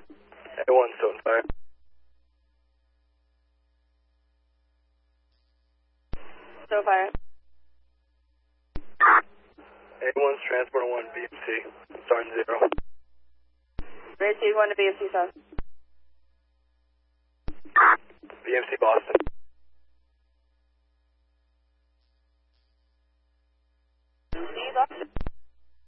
A1 still on fire. Still fire. A1's transport 1 BMC. Sergeant 0. Receive 1 to BFC South. BMC Boston.